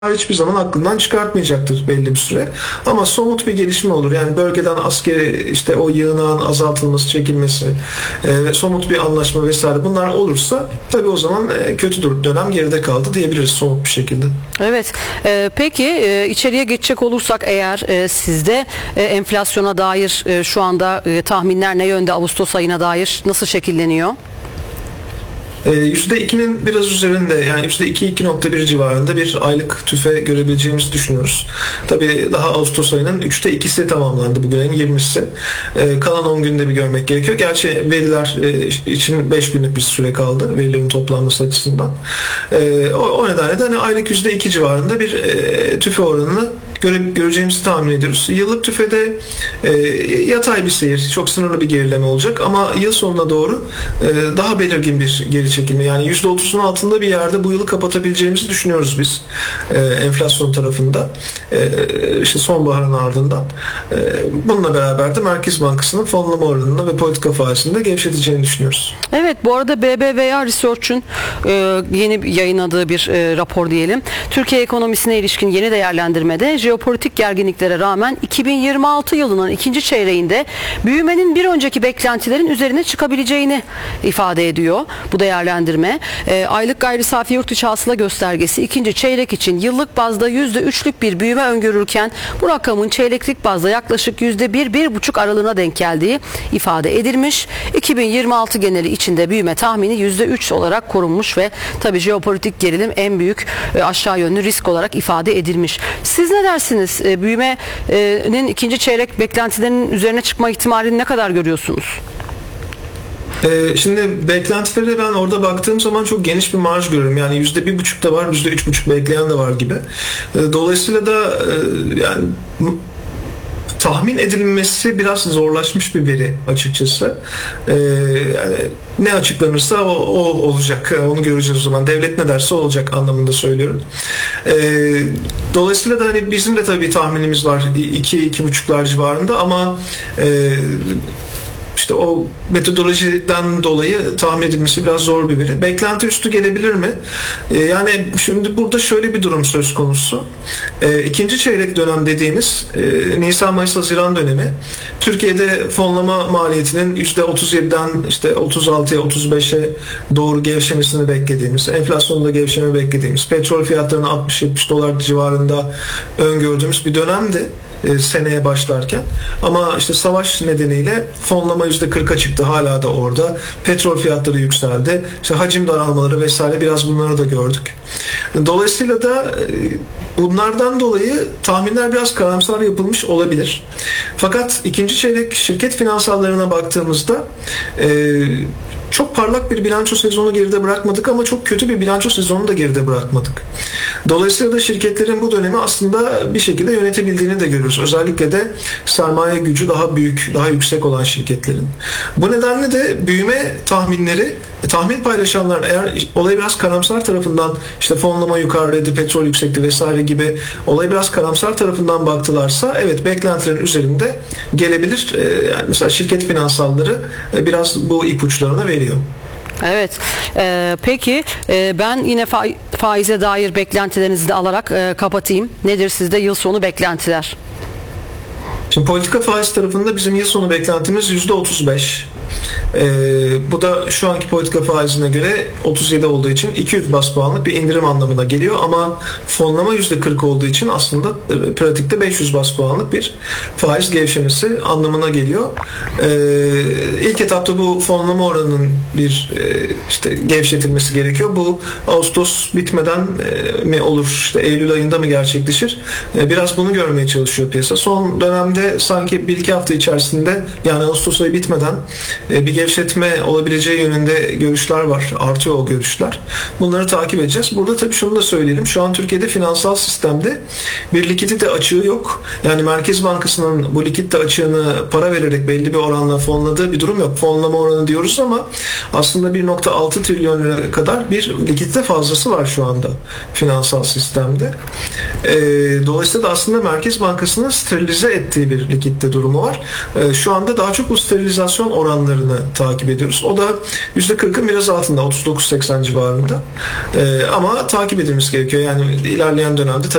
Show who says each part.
Speaker 1: hiçbir zaman aklından çıkartmayacaktır belli bir süre. Ama somut bir gelişme olur. Yani bölgeden askeri işte o yığınağın azaltılması, çekilmesi ve somut bir anlaşma vesaire bunlar olursa tabii o zaman kötü dönem geride kaldı diyebiliriz somut bir şekilde.
Speaker 2: Evet. Peki içeriye geçecek olursak eğer sizde enflasyona dair şu anda tahminler ne yönde, Ağustos ayına dair nasıl şekilleniyor?
Speaker 1: %2'nin biraz üzerinde, yani %2-2,1 civarında bir aylık tüfe görebileceğimizi düşünüyoruz. Tabii daha Ağustos ayının 2'si tamamlandı, bugün ayın 20'si. Kalan 10 günde bir görmek gerekiyor. Gerçi veriler için 5 günlük bir süre kaldı verilerin toplanması açısından. O nedenle de hani aylık %2 civarında bir tüfe oranını göreceğimizi tahmin ediyoruz. Yıllık tüfede yatay bir seyir, çok sınırlı bir gerileme olacak ama yıl sonuna doğru daha belirgin bir geri çekilme, yani %30'un altında bir yerde bu yılı kapatabileceğimizi düşünüyoruz biz enflasyon tarafında, işte sonbaharın ardından. Bununla beraber de Merkez Bankası'nın fonlama oranını ve politika faizini de gevşeteceğini düşünüyoruz.
Speaker 2: Evet, bu arada BBVA Research'ün yeni yayınladığı bir rapor diyelim. Türkiye ekonomisine ilişkin yeni değerlendirmede jeopolitik gerginliklere rağmen 2026 yılının ikinci çeyreğinde büyümenin bir önceki beklentilerin üzerine çıkabileceğini ifade ediyor bu değerlendirme. Aylık gayri safi yurt içi hasıla göstergesi ikinci çeyrek için yıllık bazda %3'lük bir büyüme öngörülürken bu rakamın çeyreklik bazda yaklaşık %1-1,5 aralığına denk geldiği ifade edilmiş. 2026 geneli içinde büyüme tahmini %3 olarak korunmuş ve tabii jeopolitik gerilim en büyük aşağı yönlü risk olarak ifade edilmiş. Siz ne dersiniz? Büyümenin ikinci çeyrek beklentilerinin üzerine çıkma ihtimalini ne kadar görüyorsunuz?
Speaker 1: Şimdi beklentilere ben orada baktığım zaman çok geniş bir marj görüyorum. Yani %1,5 da var, %3,5 bekleyen de var gibi. Dolayısıyla da yani tahmin edilmesi biraz zorlaşmış bir veri açıkçası. Yani ne açıklanırsa o olacak. Onu göreceğiz o zaman. Devlet ne derse olacak anlamında söylüyorum. Dolayısıyla da hani bizim de tabii tahminimiz var 2-2,5'lar civarında ama İşte o metodolojiden dolayı tahmin edilmesi biraz zor bir veri. Beklenti üstü gelebilir mi? Yani şimdi burada şöyle bir durum söz konusu. İkinci çeyrek dönem dediğimiz Nisan, Mayıs, Haziran dönemi Türkiye'de fonlama maliyetinin %37'den işte 36'ya 35'e doğru gevşemesini beklediğimiz, enflasyonda gevşeme beklediğimiz, petrol fiyatlarını 60-70 dolar civarında öngördüğümüz bir dönemdi seneye başlarken. Ama işte savaş nedeniyle fonlama %40'a çıktı. Hala da orada. Petrol fiyatları yükseldi. İşte hacim daralmaları vesaire, biraz bunları da gördük. Dolayısıyla da bunlardan dolayı tahminler biraz karamsar yapılmış olabilir. Fakat ikinci çeyrek şirket finansallarına baktığımızda çok parlak bir bilanço sezonu geride bırakmadık ama çok kötü bir bilanço sezonu da geride bırakmadık. Dolayısıyla da şirketlerin bu dönemi aslında bir şekilde yönetebildiğini de görüyoruz. Özellikle de sermaye gücü daha büyük, daha yüksek olan şirketlerin. Bu nedenle de büyüme tahminleri, tahmin paylaşanlar eğer olayı biraz karamsar tarafından, işte fonlama yukarıdaydı, petrol yüksekti vesaire gibi olayı biraz karamsar tarafından baktılarsa evet, beklentilerin üzerinde gelebilir. Yani mesela şirket finansalları biraz bu ipuçlarını veriyor.
Speaker 2: Evet. Peki ben yine faize dair beklentilerinizi de alarak kapatayım. Nedir sizde yıl sonu beklentiler?
Speaker 1: Şimdi politika faiz tarafında bizim yıl sonu beklentimiz %35. Bu da şu anki politika faizine göre 37 olduğu için 200 bas puanlık bir indirim anlamına geliyor ama fonlama %40 olduğu için aslında pratikte 500 bas puanlık bir faiz gevşemesi anlamına geliyor. İlk etapta bu fonlama oranının bir işte gevşetilmesi gerekiyor. Bu Ağustos bitmeden mi olur, işte Eylül ayında mı gerçekleşir? Biraz bunu görmeye çalışıyor piyasa. Son dönemde sanki 1-2 hafta içerisinde, yani Ağustos ayı bitmeden bir gevşetme olabileceği yönünde görüşler var. Artıyor o görüşler. Bunları takip edeceğiz. Burada tabii şunu da söyleyelim. Şu an Türkiye'de finansal sistemde bir likidite açığı yok. Yani Merkez Bankası'nın bu likidite açığını para vererek belli bir oranla fonladığı bir durum yok. Fonlama oranı diyoruz ama aslında 1,6 trilyon lira kadar bir likidite fazlası var şu anda finansal sistemde. Dolayısıyla da aslında Merkez Bankası'nın sterilize ettiği bir likitte durumu var. Şu anda daha çok bu sterilizasyon oranlarını takip ediyoruz. O da %40'ın biraz altında, 39.80 civarında. Ama takip edilmesi gerekiyor. Yani ilerleyen dönemde